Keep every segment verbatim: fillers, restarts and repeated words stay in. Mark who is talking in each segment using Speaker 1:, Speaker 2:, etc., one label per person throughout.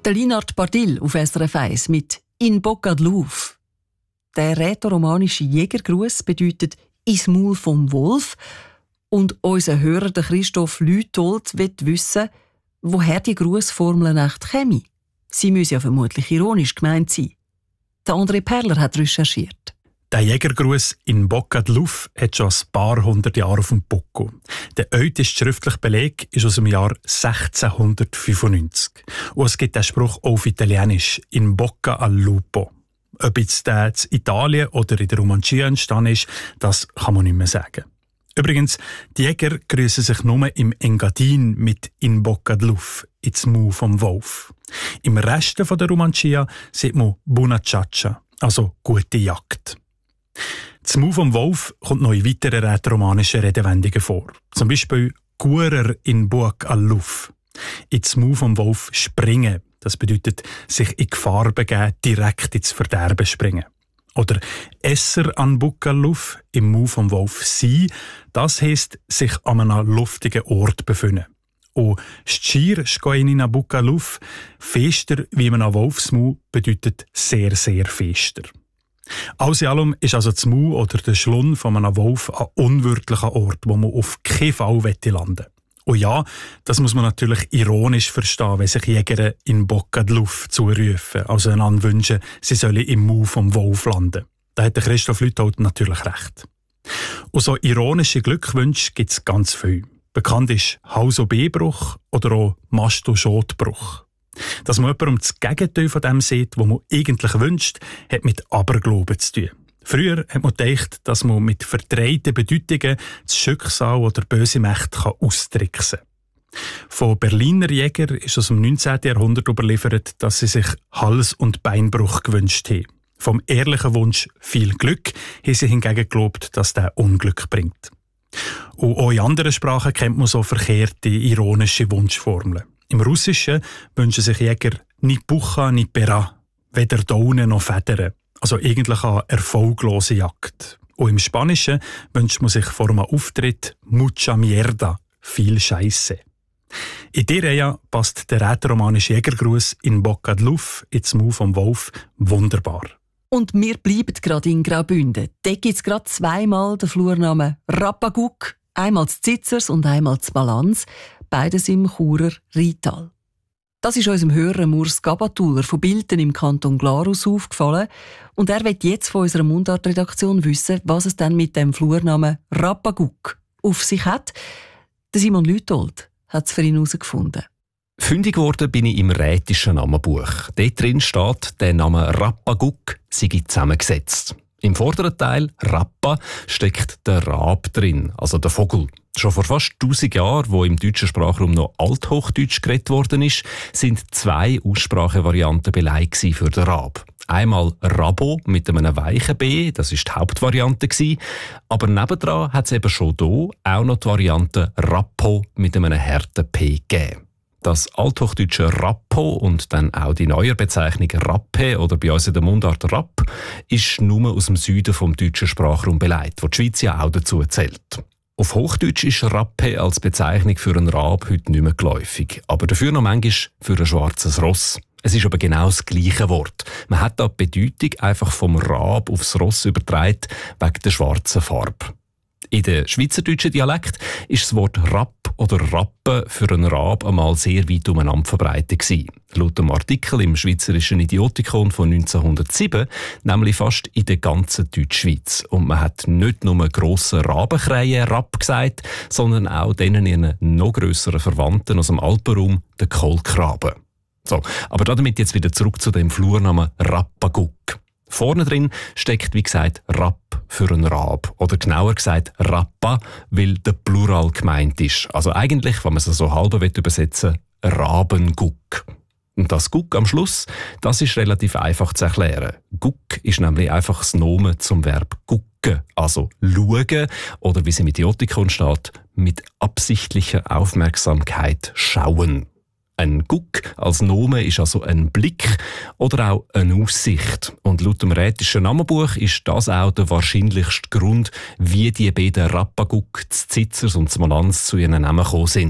Speaker 1: Der Linard Bardil auf S R F eins mit «In Bocca del Lupo». Der rätoromanische Jägergruß bedeutet «ins Maul vom Wolf». Und unser Hörer, der Christoph Lütold, will wissen, woher die Grußformel echt käme. Sie müssen ja vermutlich ironisch gemeint sein. Der André Perler hat recherchiert.
Speaker 2: Der Jägergruß «In Bocca del Lupo» hat schon ein paar hundert Jahre auf dem Buckel. Der älteste schriftliche Beleg ist aus dem Jahr sechzehnhundertfünfundneunzig. Und es gibt den Spruch auch auf Italienisch «In Bocca al Lupo». Ob jetzt der in Italien oder in der Romancia entstanden ist, das kann man nicht mehr sagen. Übrigens, die Jäger grüßen sich nur im Engadin mit «In Bocca del Lupo», ins Maul vom Wolf. Im Rest der Romancia sieht man «Buona caccia», also «gute Jagd». Das Maul vom Wolf kommt noch in weiteren rätoromanischen Redewendungen vor. Zum Beispiel «Guerer in Bocca al Lupo». Ins Maul vom Wolf springen. Das bedeutet, sich in Gefahr begeben, direkt ins Verderben springen. Oder «Esser an Bocca al Lupo», im Maul vom Wolf sein. Das heisst, sich an einem luftigen Ort befinden. Und «Scir scoin in Bocca al Lupo», fester wie man an Wolfsmaul, bedeutet sehr, sehr fester. Alles in allem ist also das Maul oder der Schlund von einem Wolf ein unwirtlicher Ort, wo man auf keinen Fall landen will. Und ja, das muss man natürlich ironisch verstehen, wenn sich Jäger in Bocca del Lupo zurufen, also einander wünschen, sie sollen im Maul vom Wolf landen. Da hat der Christoph Lütold natürlich recht. Und so ironische Glückwünsche gibt es ganz viel. Bekannt ist Hals- und Beinbruch oder auch Mast- und Schotbruch. Dass man jemandem das Gegenteil von dem sieht, was man eigentlich wünscht, hat mit Aberglauben zu tun. Früher hat man gedacht, dass man mit verdrehten Bedeutungen das Schicksal oder böse Mächte austricksen kann. Von Berliner Jägern ist aus dem neunzehnten Jahrhundert überliefert, dass sie sich Hals- und Beinbruch gewünscht haben. Vom ehrlichen Wunsch viel Glück haben sie hingegen geglaubt, dass der Unglück bringt. Und auch in anderen Sprachen kennt man so verkehrte, ironische Wunschformeln. Im Russischen wünschen sich Jäger «ni Pucha, ni Pera», weder Daunen noch Federn. Also eigentlich eine erfolglose Jagd. Und im Spanischen wünscht man sich vor einem Auftritt «mucha mierda», viel Scheisse. In dieser Reihe passt der rätoromanische Jägergruß «In Bocca del Lupo» ins Maul vom Wolf wunderbar.
Speaker 1: Und wir bleiben gerade in Graubünden. Dort gibt es gerade zweimal den Flurnamen Rappaguck, einmal zu Zitzers und einmal zu Balanz, beides im Churer Rheintal. Das ist unserem Hörer Urs Gabatuller von Bilten im Kanton Glarus aufgefallen und er will jetzt von unserer Mundartredaktion wissen, was es denn mit dem Flurnamen Rappaguck auf sich hat. Der Simon Lütold hat es für ihn herausgefunden.
Speaker 3: Fündig geworden bin ich im rätischen Namenbuch. Dort drin steht, der Name Rappaguck sei zusammengesetzt. Im vorderen Teil, Rappa, steckt der Rab drin, also der Vogel. Schon vor fast tausend Jahren, wo im deutschen Sprachraum noch Althochdeutsch geredet worden ist, sind zwei Aussprachevarianten Beleg für den Rab. Einmal Rabo mit einem weichen B, das ist die Hauptvariante gewesen, aber nebendran hat es eben schon hier auch noch die Variante Rappo mit einem harten P gegeben. Das althochdeutsche Rappo und dann auch die neue Bezeichnung Rappe oder bei uns in der Mundart Rapp ist nur aus dem Süden vom deutschen Sprachraum beleidigt, wo die Schweiz ja auch dazu zählt. Auf Hochdeutsch ist Rappe als Bezeichnung für einen Rab heute nicht mehr geläufig, aber dafür noch manchmal für ein schwarzes Ross. Es ist aber genau das gleiche Wort. Man hat da die Bedeutung einfach vom Rab aufs Ross übertragen wegen der schwarzen Farbe. In der schweizerdeutschen Dialekt ist das Wort Rapp oder Rappe für einen Rab einmal sehr weit umeinander verbreitet gewesen. Laut dem Artikel im Schweizerischen Idiotikon von neunzehnhundertsieben nämlich fast in der ganzen Deutschschweiz. Und man hat nicht nur grossen Rabenkreien Rapp gesagt, sondern auch denen ihren noch grösseren Verwandten aus dem Alpenraum, den Kohlkraben. So, aber damit jetzt wieder zurück zu dem Flurnamen Rappaguck. Vorne drin steckt, wie gesagt, Rapp für einen Rab. Oder genauer gesagt Rappa, weil der Plural gemeint ist. Also eigentlich, wenn man es so halb übersetzen will, Rabenguck. Und das Guck am Schluss, das ist relativ einfach zu erklären. Guck ist nämlich einfach das Nomen zum Verb gucken, also schauen oder wie es im Idiotikon steht, mit absichtlicher Aufmerksamkeit schauen. Ein Guck als Name ist also ein Blick oder auch eine Aussicht. Und laut dem rätischen Namenbuch ist das auch der wahrscheinlichste Grund, wie die beiden Rappaguck, Zitzers und Smolanz zu ihren Namen gekommen sind.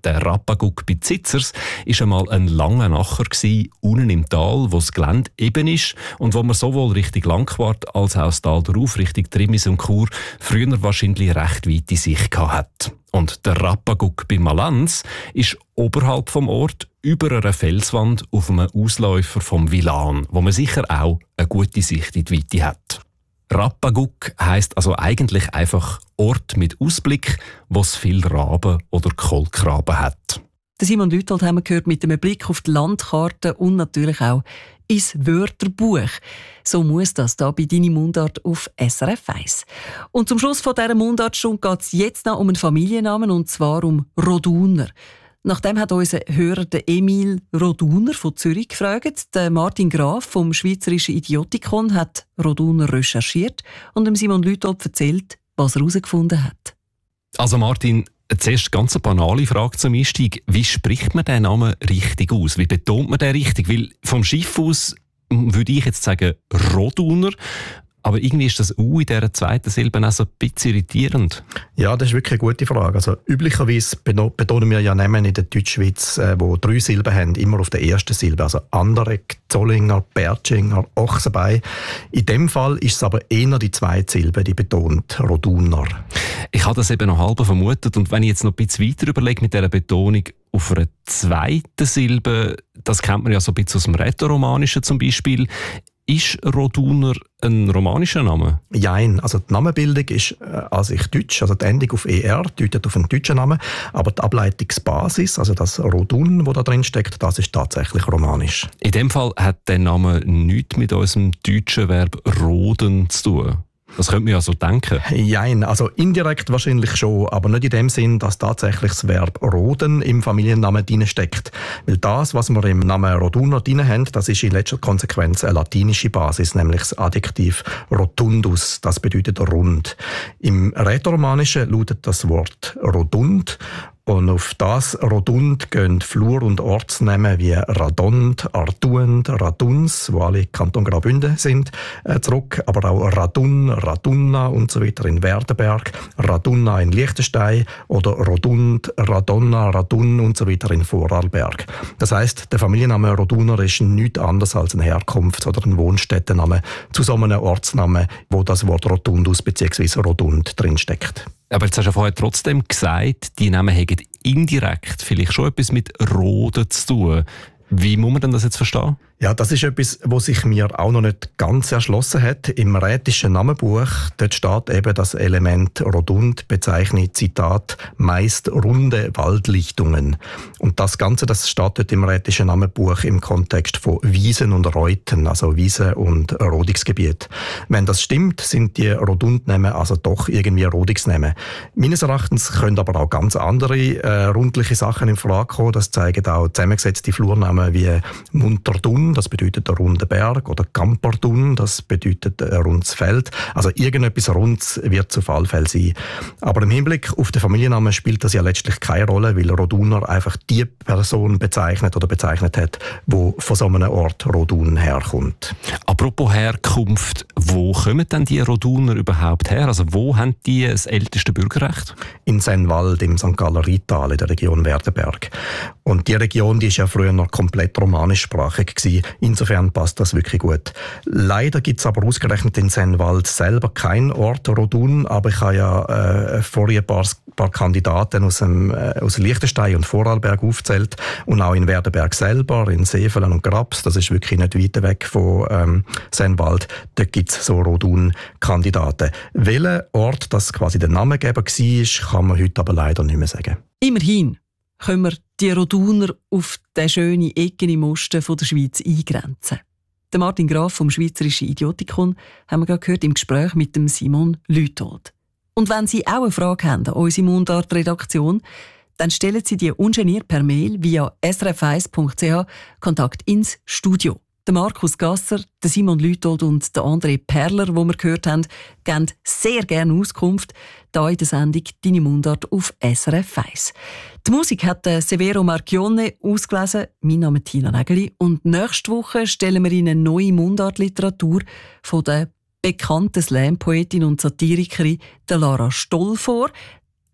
Speaker 3: Der Rappaguck bei Zitzers war einmal ein langer Nacher gewesen, unten im Tal, wo das Gelände eben ist und wo man sowohl Richtung Langquart als auch das Tal darauf, Richtung Trimis und Chur, früher wahrscheinlich recht weite Sicht hatte. Und der Rappaguck bei Malanz ist oberhalb vom Ort über einer Felswand auf einem Ausläufer vom Villan, wo man sicher auch eine gute Sicht in die Weite hat. Rappaguck heisst also eigentlich einfach Ort mit Ausblick, wo es viel Raben oder Kohlkraben hat.
Speaker 1: Simon Lütold haben wir gehört mit einem Blick auf die Landkarte und natürlich auch ins Wörterbuch. So muss das da bei «Deine Mundart» auf S R F eins. Und zum Schluss von dieser Mundartstunde geht es jetzt noch um einen Familiennamen, und zwar um Roduner. Nachdem hat unser Hörer Emil Roduner von Zürich gefragt. Der Martin Graf vom Schweizerischen Idiotikon hat Roduner recherchiert und dem Simon Lütold erzählt, was er herausgefunden hat.
Speaker 3: Also Martin, zuerst ganz eine banale Frage zum Einstieg. Wie spricht man den Namen richtig aus? Wie betont man den richtig? Weil vom Schiff aus würde ich jetzt sagen Roduner. Aber irgendwie ist das U in dieser zweiten Silbe auch so ein bisschen irritierend.
Speaker 4: Ja, das ist wirklich eine gute Frage. Also, üblicherweise betonen wir ja Namen in der Deutschschweiz, die äh, drei Silben haben, immer auf der ersten Silbe. Also Anderegg, Zollinger, Bertschinger, Ochsenbein. In dem Fall ist es aber eher die zweite Silbe, die betont, Roduner.
Speaker 3: Ich habe das eben noch halb vermutet. Und wenn ich jetzt noch ein bisschen weiter überlege mit dieser Betonung auf einer zweiten Silbe, das kennt man ja so ein bisschen aus dem Rätoromanischen zum Beispiel. Ist Roduner ein romanischer Name?
Speaker 4: Nein, also die Namenbildung ist äh, an sich deutsch, also die Endung auf «er» deutet auf einen deutschen Namen, aber die Ableitungsbasis, also das Rodun, das da drin steckt, das ist tatsächlich romanisch.
Speaker 3: In dem Fall hat der Name nichts mit unserem deutschen Verb «roden» zu tun. Das könnte man ja so denken.
Speaker 4: Nein, also indirekt wahrscheinlich schon, aber nicht in dem Sinn, dass tatsächlich das Verb roden im Familiennamen drin steckt. Weil das, was wir im Namen Roduner drin haben, das ist in letzter Konsequenz eine latinische Basis, nämlich das Adjektiv rotundus, das bedeutet rund. Im Rätoromanischen lautet das Wort rodund. Und auf das Rodund gehen Flur- und Ortsnamen wie Radond, Artuend, Raduns, wo alle Kanton Graubünden sind, äh, zurück. Aber auch Radun, Radunna und so weiter in Werdenberg, Radunna in Liechtenstein oder Rodund, Radonna, Radun und so weiter in Vorarlberg. Das heisst, der Familienname Roduner ist nichts anderes als ein Herkunfts- oder ein Wohnstättenname zu so einem Ortsnamen, wo das Wort Rotundus bzw. Rodund drinsteckt.
Speaker 3: Aber jetzt hast du ja vorher trotzdem gesagt, die Namen haben indirekt vielleicht schon etwas mit Roden zu tun. Wie muss man denn das jetzt verstehen?
Speaker 4: Ja, das ist etwas, was sich mir auch noch nicht ganz erschlossen hat. Im rätischen Namenbuch, dort steht eben das Element Rodund, bezeichnet, Zitat, meist runde Waldlichtungen. Und das Ganze, das steht dort im rätischen Namenbuch im Kontext von Wiesen und Reuten, also Wiesen- und Rodungsgebiet. Wenn das stimmt, sind die Rodundnamen also doch irgendwie Rodungsnamen. Meines Erachtens können aber auch ganz andere äh, rundliche Sachen in Frage kommen. Das zeigen auch zusammengesetzte Flurnamen wie Munterdun, das bedeutet der runde Berg, oder Kamperdun, das bedeutet ein rundes Feld. Also irgendetwas Rundes wird auf alle Fälle sein. Aber im Hinblick auf den Familiennamen spielt das ja letztlich keine Rolle, weil Roduner einfach die Person bezeichnet oder bezeichnet hat, die von so einem Ort Rodun herkommt.
Speaker 3: Apropos Herkunft, wo kommen denn die Roduner überhaupt her? Also wo haben die das älteste Bürgerrecht?
Speaker 4: In Sennwald, im Sankt Galler Rheintal, in der Region Werdenberg. Und die Region, die ist ja früher noch komplett romanischsprachig gewesen. Insofern passt das wirklich gut. Leider gibt es aber ausgerechnet in Sennwald selber keinen Ort Rodun, aber ich habe ja äh, vorher ein paar, paar Kandidaten aus, dem, äh, aus Liechtenstein und Vorarlberg aufgezählt und auch in Werdenberg selber, in Sevelen und Grabs, das ist wirklich nicht weit weg von ähm, Sennwald, da gibt es so Rodun-Kandidaten. Welcher Ort das quasi der Namengeber war, kann man heute aber leider nicht mehr sagen.
Speaker 1: Immerhin können wir die Roduner auf den schönen Ecken im Osten der Schweiz eingrenzen. Der Martin Graf vom Schweizerischen Idiotikon haben wir gerade gehört im Gespräch mit dem Simon Lütold. Und wenn Sie auch eine Frage haben an unsere Mundart-Redaktion, dann stellen Sie die ungeniert per Mail via s r f eins punkt c h Kontakt ins Studio. Der Markus Gasser, der Simon Lütold und der André Perler, den wir gehört haben, geben sehr gerne Auskunft hier in der Sendung «Deine Mundart» auf S R F eins. Die Musik hat Severo Marchione ausgelesen, mein Name ist Tina Nägeli, und nächste Woche stellen wir Ihnen eine neue Mundartliteratur von der bekannten Slam-Poetin und Satirikerin Lara Stoll vor.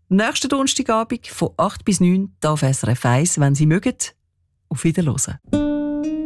Speaker 1: Nächsten Donnerstagabend von acht bis neun hier auf S R F eins, wenn Sie mögen. Auf Wiederhören.